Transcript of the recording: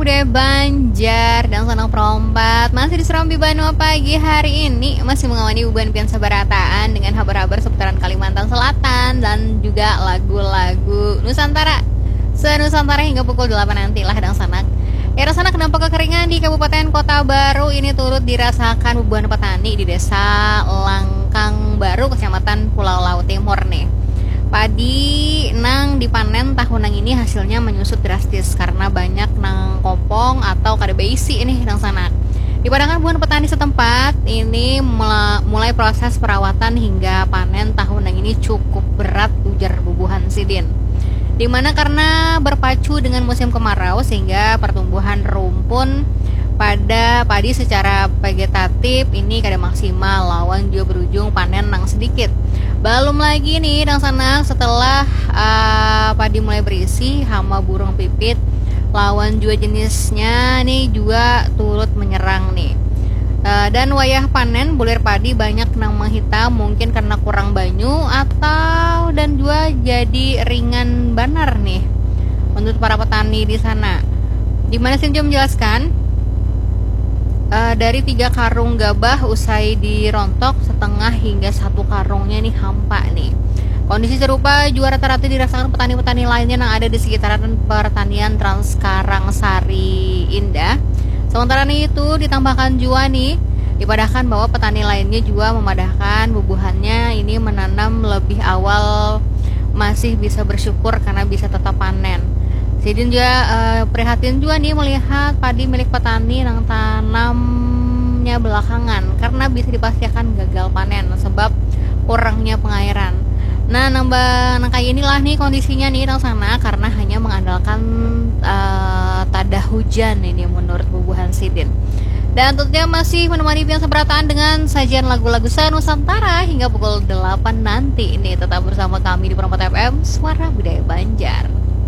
Budaya Banjar dan Senang Perompak masih di Serambi Banua pagi hari ini masih mengawali Uban Pian Sabarataan dengan kabar-kabar seputaran Kalimantan Selatan dan juga lagu-lagu Nusantara senusantara hingga pukul 8 nanti lah dan sanak. Sanak dampak kekeringan di Kabupaten Kota Baru ini turut dirasakan ribuan petani di Desa Langkang Baru, Kecamatan Pulau Laut Timur nih. Padi nang dipanen tahun nang ini hasilnya menyusut drastis karena banyak nang kopong atau kada beisi ini nang sanak. Dipadangkan ribuan petani setempat ini mulai proses perawatan hingga panen tahun nang ini cukup berat, ujar Bubuhan Sidin. Dimana karena berpacu dengan musim kemarau sehingga pertumbuhan rumpun pada padi secara vegetatif ini kada maksimal, lawan juga berujung panen nang sedikit. Belum lagi nih dan sana setelah padi mulai berisi, hama burung pipit lawan juga jenisnya nih juga turut menyerang nih. Dan wayah panen bulir padi banyak nang menghitam, mungkin karena kurang banyu atau dan juga jadi ringan banar nih menurut para petani di sana. Dimana Sinjo menjelaskan dari 3 karung gabah usai dirontok setengah hingga 1 karungnya nih hampa nih. Kondisi serupa juga rata-rata dirasakan petani-petani lainnya yang ada di sekitaran pertanian Transkarangsari Indah. Sementara itu ditambahkan juga nih dipadahkan bahwa petani lainnya juga memadahkan bubuhannya ini menanam lebih awal masih bisa bersyukur karena bisa tetap panen. Sidin juga prihatin juga nih melihat padi milik petani yang tanamnya belakangan karena bisa dipastikan gagal panen sebab kurangnya pengairan. Nah, kayak inilah nih kondisinya nih di sana karena hanya mengandalkan tada hujan ini menurut Bubuhan Sidin. Dan tentunya masih menemani Pian Sabarataan dengan sajian lagu-lagu Nusantara hingga pukul 8 nanti. Ini tetap bersama kami di Perompak FM, Suara Budaya Banjar.